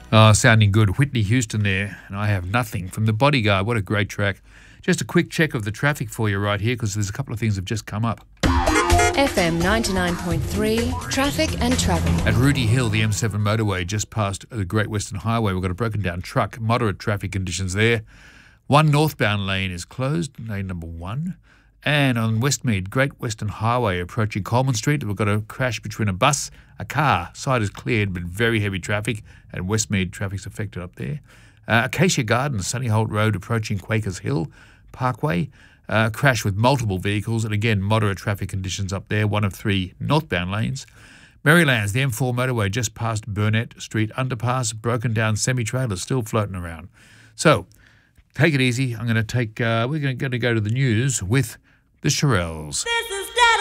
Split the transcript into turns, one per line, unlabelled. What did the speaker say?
Oh, sounding good. Whitney Houston there, and I Have Nothing from The Bodyguard. What a great track. Just a quick check of the traffic for you right here, because there's a couple of things that have just come up.
FM 99.3, traffic and travel.
At Rooty Hill, the M7 motorway, just past the Great Western Highway, we've got a broken down truck. Moderate traffic conditions there. One northbound lane is closed, lane number 1. And on Westmead, Great Western Highway, approaching Coleman Street, we've got a crash between a car. Side is cleared, but very heavy traffic. At Westmead, traffic's affected up there. Acacia Gardens, Sunny Holt Road, approaching Quakers Hill Parkway. Crash with multiple vehicles, and again, moderate traffic conditions up there, one of 3 northbound lanes. Marylands, the M4 motorway, just past Burnett Street underpass, broken down semi-trailers still floating around. So, take it easy. We're going to go to the news with the Shirelles.